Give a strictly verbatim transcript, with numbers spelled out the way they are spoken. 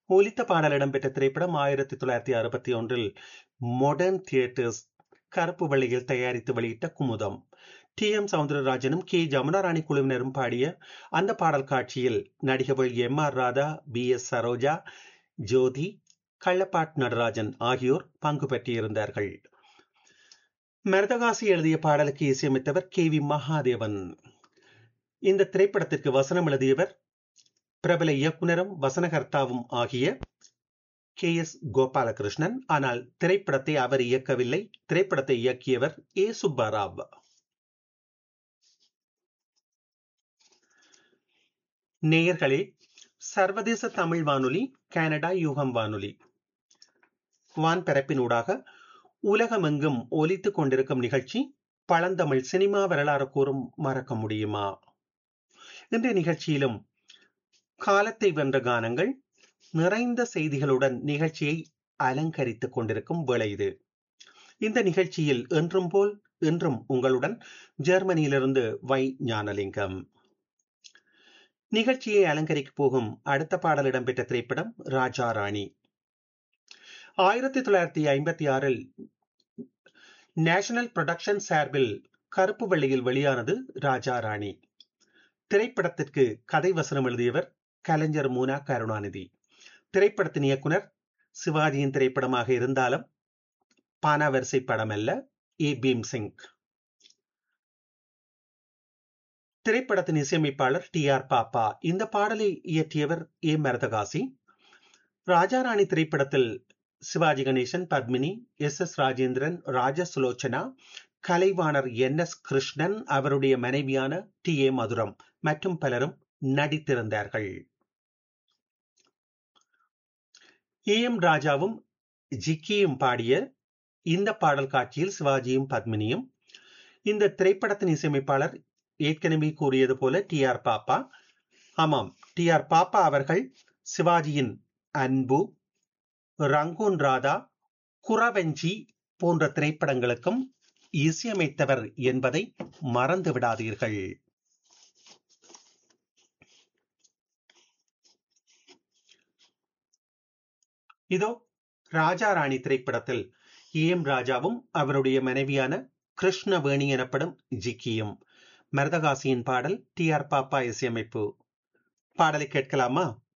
ஒலித்த பாடல் இடம்பெற்ற திரைப்படம் ஆயிரத்தி தொள்ளாயிரத்தி அறுபத்தி ஒன்றில் மாடர்ன் தியேட்டர்ஸ் கருப்பு வெள்ளையில் தயாரித்து வெளியிட்ட Kumudam. D M சவுந்தரராஜனும் K Jamunarani குழுவினரும் பாடிய அந்த பாடல் காட்சியில் நடிகர்கள் M R Radha, B S Saroja, ஜோதி, கள்ளப்பாட் நடராஜன் ஆகியோர் பங்கு பெற்றிருந்தார்கள். மரதகாசி எழுதிய பாடலுக்கு இசையமைத்தவர் கே வி மகாதேவன். இந்த திரைப்படத்திற்கு வசனம் எழுதியவர் பிரபல இயக்குனரும் வசனகர்த்தாவும் ஆகிய கே எஸ் கோபாலகிருஷ்ணன். ஆனால் திரைப்படத்தை அவர் இயக்கவில்லை. திரைப்படத்தை இயக்கியவர் ஏ சுப்பாராவ். நேயர்களே, சர்வதேச தமிழ் வானொலி, கனடா யூகம் வானொலி வான்பரப்பினூடாக உலகமெங்கும் ஒலித்துக் கொண்டிருக்கும் நிகழ்ச்சி பழந்தமிழ் சினிமா வரலாறு கூறும் மறக்க முடியுமா. இன்றைய நிகழ்ச்சியிலும் காலத்தை வென்ற கானங்கள் நிறைந்த செய்திகளுடன் நிகழ்ச்சியை அலங்கரித்துக் கொண்டிருக்கும் வேளை இது. இந்த நிகழ்ச்சியில் என்றும் போல் இன்றும் உங்களுடன் ஜெர்மனியிலிருந்து வை ஞானலிங்கம். நிகழ்ச்சியை அலங்கரிக்க போகும் அடுத்த பாடல் இடம்பெற்ற திரைப்படம் ராஜா ராணி. ஆயிரத்தி தொள்ளாயிரத்தி ஐம்பத்தி ஆறில் நேஷனல் புரொடக்ஷன் சார்பில் கருப்பு வெள்ளையில் வெளியானது ராஜா ராணி. திரைப்படத்திற்கு கதை வசனம் எழுதியவர் கலைஞர் மூனா கருணாநிதி. திரைப்படத்தின் இயக்குனர் சிவாஜியின் திரைப்படமாக இருந்தாலும் பானாவரிசை படம் அல்ல, ஏ பீம்சிங். திரைப்படத்தின் இசையமைப்பாளர் டி ஆர் பாப்பா. இந்த பாடலை இயற்றியவர் ஏ மரதகாசி. ராஜாராணி திரைப்படத்தில் சிவாஜி கணேசன், பத்மினி, எஸ் எஸ் ராஜேந்திரன், ராஜ சுலோச்சனா, கலைவாணர் என் எஸ் கிருஷ்ணன், அவருடைய மனைவியான டி ஏ மதுரம் மற்றும் பலரும் நடித்திருந்தார்கள். ஏ எம் ராஜாவும் ஜிக்கியும் பாடிய இந்த பாடல் காட்சியில் சிவாஜியும் பத்மினியும். இந்த திரைப்படத்தின் இசையமைப்பாளர் ஏற்கனவே கூறியது போல டி ஆர் பாப்பா. ஆமாம், டி ஆர் பாப்பா அவர்கள் சிவாஜியின் அன்பு, ரங்கூன் ராதா, குறவஞ்சி போன்ற திரைப்படங்களுக்கும் இசையமைத்தவர் என்பதை மறந்து விடாதீர்கள். இதோ ராஜா ராணி திரைப்படத்தில் ஏ எம் ராஜாவும் அவருடைய மனைவியான கிருஷ்ணவேணி எனப்படும் ஜிக்கியும். மரதகாசியின் பாடல், டி ஆர் பாப்பா இசையமைப்பு. பாடலை கேட்கலாமா?